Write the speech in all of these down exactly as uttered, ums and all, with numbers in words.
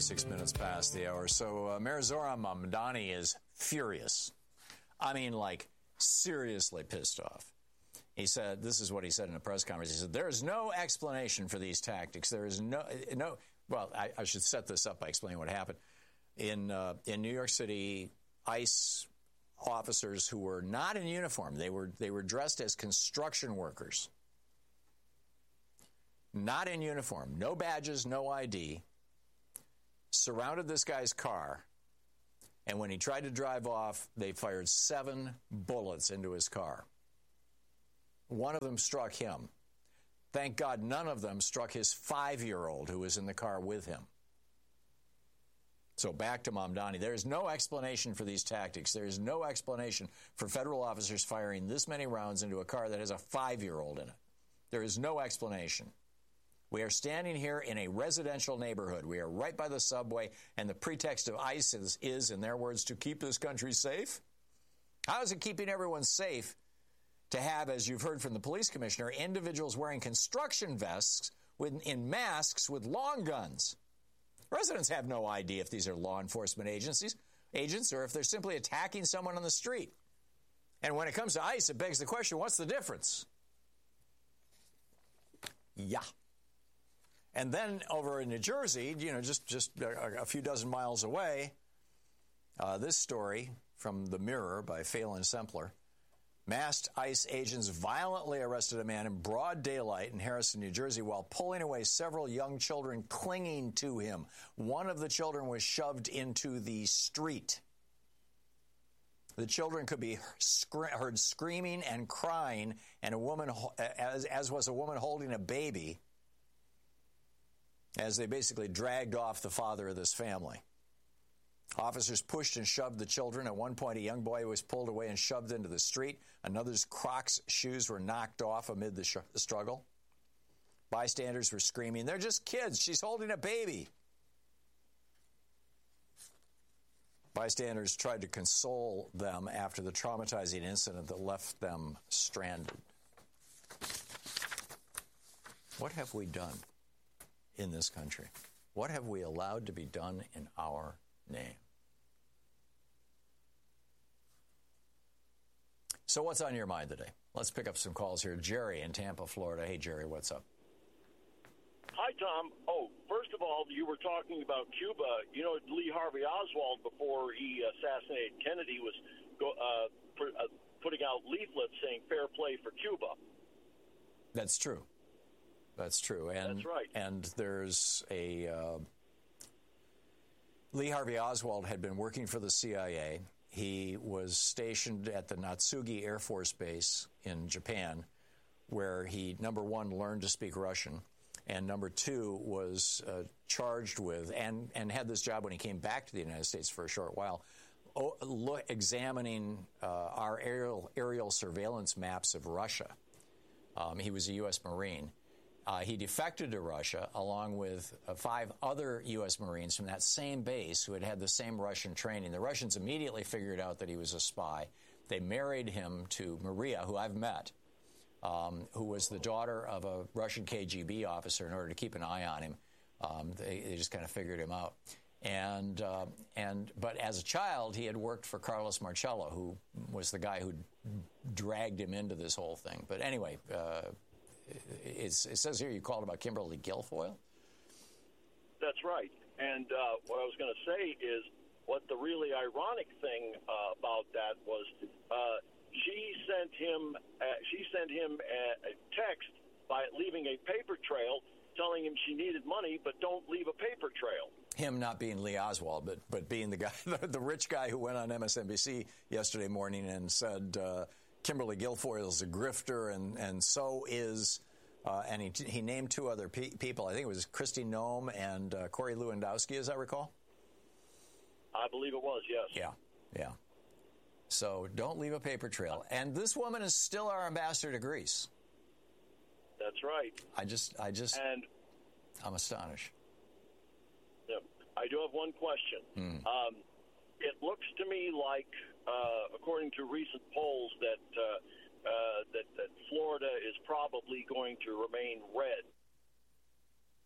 thirty-six minutes past the hour. So uh, Mayor Zoran Mamdani is furious. I mean, like, seriously pissed off. He said, this is what he said in a press conference. He said, there is no explanation for these tactics. There is no, no. well, I, I should set this up by explaining what happened. In, uh, in New York City, ICE officers who were not in uniform, they were, they were dressed as construction workers. Not in uniform, no badges, no I D, surrounded this guy's car, and when he tried to drive off, they fired seven bullets into his car. One of them struck him. Thank God none of them struck his five-year-old who was in the car with him. So back to Mamdani. There is no explanation for these tactics. There is no explanation for federal officers firing this many rounds into a car that has a five-year-old in it. There is no explanation. We are standing here in a residential neighborhood. We are right by the subway, and the pretext of ICE is, is, in their words, to keep this country safe? How is it keeping everyone safe to have, as you've heard from the police commissioner, individuals wearing construction vests with, in masks with long guns? Residents have no idea if these are law enforcement agencies, agents or if they're simply attacking someone on the street. And when it comes to ICE, it begs the question, what's the difference? Yeah. And then over in New Jersey, you know, just, just a, a few dozen miles away, uh, this story from The Mirror by Phelan Sempler. Masked ICE agents violently arrested a man in broad daylight in Harrison, New Jersey, while pulling away several young children clinging to him. One of the children was shoved into the street. The children could be heard screaming and crying, and a woman, as, as was a woman holding a baby, as they basically dragged off the father of this family. Officers pushed and shoved the children. At one point, a young boy was pulled away and shoved into the street. Another's Crocs shoes were knocked off amid the, sh- the struggle. Bystanders were screaming, "They're just kids. She's holding a baby." Bystanders tried to console them after the traumatizing incident that left them stranded. What have we done in this country? What have we allowed to be done in our name? So what's on your mind today? Let's pick up some calls here. Jerry in Tampa, Florida. Hey, Jerry, what's up? Hi, Tom. Oh, first of all, you were talking about Cuba. You know, Lee Harvey Oswald, before he assassinated Kennedy, was go, uh, pr- uh, putting out leaflets saying fair play for Cuba. That's true. That's true. And, That's right. And there's a... Uh, Lee Harvey Oswald had been working for the C I A. He was stationed at the Natsugi Air Force Base in Japan, where he, number one, learned to speak Russian, and number two, was uh, charged with, and, and had this job when he came back to the United States for a short while, oh, look, examining uh, our aerial, aerial surveillance maps of Russia. Um, he was a U S Marine. Uh, he defected to Russia along with uh, five other U S Marines from that same base who had had the same Russian training. The Russians immediately figured out that he was a spy. They married him to Maria, who I've met, um, who was the daughter of a Russian K G B officer. In order to keep an eye on him, um, they, they just kind of figured him out. And uh, and but as a child, he had worked for Carlos Marcello, who was the guy who dragged him into this whole thing. But anyway. Uh, It's, it says here you called about Kimberly Guilfoyle? That's right. And uh, what I was going to say is what the really ironic thing uh, about that was uh, she sent him uh, she sent him a, a text by leaving a paper trail telling him she needed money, but don't leave a paper trail. Him not being Lee Oswald, but but being the guy, the, the rich guy who went on M S N B C yesterday morning and said, uh, Kimberly Guilfoyle is a grifter, and, and so is, uh, and he, he named two other pe- people. I think it was Kristi Noem and uh, Corey Lewandowski, as I recall. I believe it was, yes. Yeah, yeah. So don't leave a paper trail. And this woman is still our ambassador to Greece. That's right. I just, I just, and I'm astonished. Yeah, I do have one question. Hmm. Um, it looks to me like, uh, according to recent polls, that, uh, uh, that that Florida is probably going to remain red.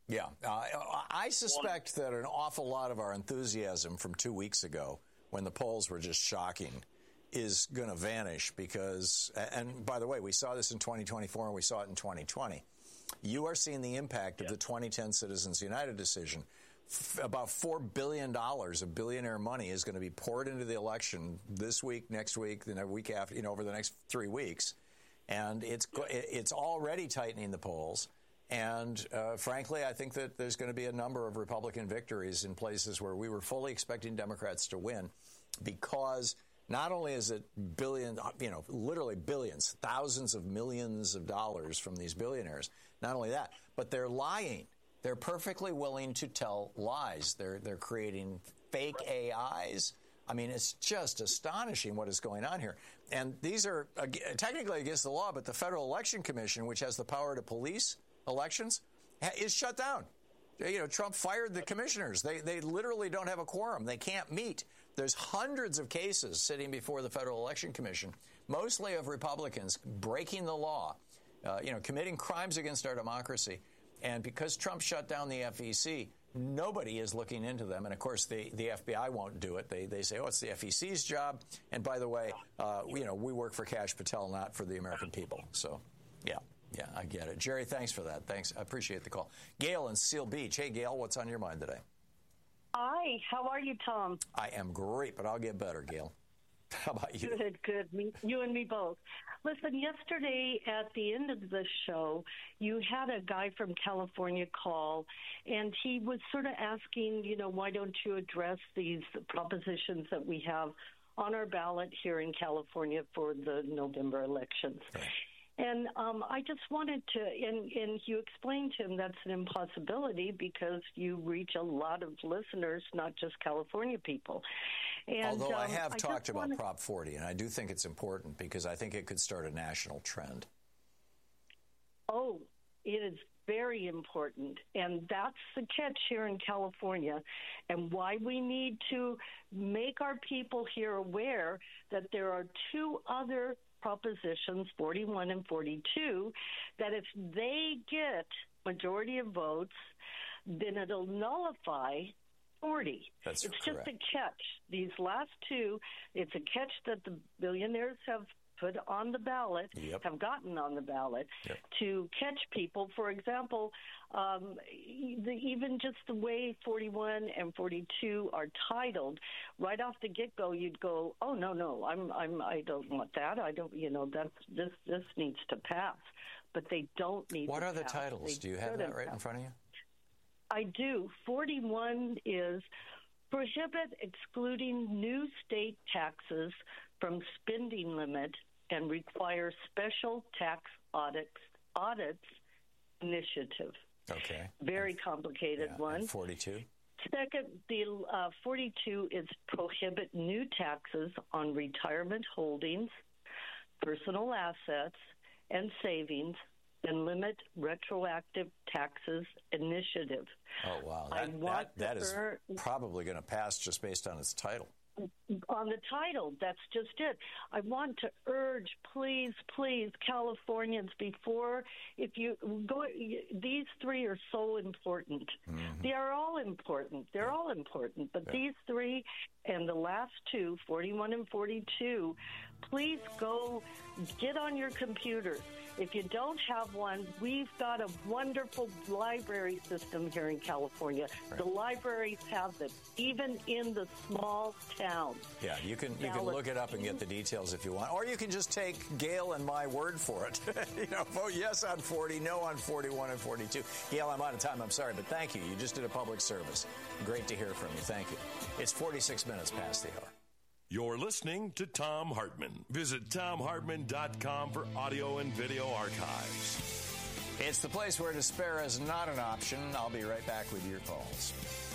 Yeah. Uh, I suspect that an awful lot of our enthusiasm from two weeks ago, when the polls were just shocking, is going to vanish because, and by the way, we saw this in twenty twenty-four and we saw it in twenty twenty. You are seeing the impact of the twenty ten Citizens United decision. F- about four billion dollars of billionaire money is going to be poured into the election this week, next week, the week after, you know, over the next three weeks. And it's it's already tightening the polls. And uh, frankly, I think that there's going to be a number of Republican victories in places where we were fully expecting Democrats to win, because not only is it billion, you know, literally billions, thousands of millions of dollars from these billionaires. Not only that, but they're lying. They're perfectly willing to tell lies. They're they're creating fake A Is. I mean, it's just astonishing what is going on here. And these are uh, technically against the law, but the Federal Election Commission, which has the power to police elections, ha- is shut down. You know, Trump fired the commissioners. They they literally don't have a quorum. They can't meet. There's hundreds of cases sitting before the Federal Election Commission, mostly of Republicans breaking the law, uh, you know, committing crimes against our democracy. And because Trump shut down the F E C, nobody is looking into them. And, of course, the, the F B I won't do it. They they say, oh, it's the F E C's job. And, by the way, uh, you know, we work for Kash Patel, not for the American people. So, yeah, yeah, I get it. Jerry, thanks for that. Thanks. I appreciate the call. Gail in Seal Beach. Hey, Gail, what's on your mind today? Hi. How are you, Tom? I am great, but I'll get better, Gail. How about you? Good, good. Me, you and me both. Listen, yesterday at the end of the show, you had a guy from California call, and he was sort of asking, you know, why don't you address these propositions that we have on our ballot here in California for the November elections? Right. And um, I just wanted to, and, and you explained to him that's an impossibility because you reach a lot of listeners, not just California people. And, Although I um, have I talked about wanted... Prop forty, and I do think it's important because I think it could start a national trend. Oh, it is very important. And that's the catch here in California, and why we need to make our people here aware that there are two other propositions, forty-one and forty-two, that if they get majority of votes, then it'll nullify forty. That's it's correct. Just a catch. These last two, it's a catch that the billionaires have put on the ballot, yep. have gotten on the ballot yep. to catch people. For example, um, the, even just the way forty-one and forty-two are titled, right off the get-go, you'd go, "Oh no, no, I'm, I'm, I don't want that. I don't, you know, that's this, this needs to pass." But they don't need. What to are the pass. titles? They Do you have that right pass. in front of you? I do. forty-one is prohibit excluding new state taxes from spending limit and require special tax audits, audits initiative. Okay. Very and, complicated yeah, one. And forty-two? Second, the uh, forty-two is prohibit new taxes on retirement holdings, personal assets, and savings, and limit retroactive taxes initiative. Oh, wow. That, that, that is earn, probably going to pass just based on its title. On the title, that's just it. I want to urge, please, please, Californians, before, if you go, these three are so important. Mm-hmm. They are all important. They're yeah. all important. But yeah. these three and the last two, forty-one and forty-two, please go get on your computers. If you don't have one, we've got a wonderful library system here in California. Right. The libraries have them, even in the small towns. Yeah, you can you can look it up and get the details if you want. Or you can just take Gail and my word for it. You know, vote yes on forty, no on forty-one and forty-two. Gail, I'm out of time. I'm sorry, but thank you. You just did a public service. Great to hear from you. Thank you. It's forty-six minutes past the hour. You're listening to Thom Hartmann. Visit thom hartmann dot com for audio and video archives. It's the place where despair is not an option. I'll be right back with your calls.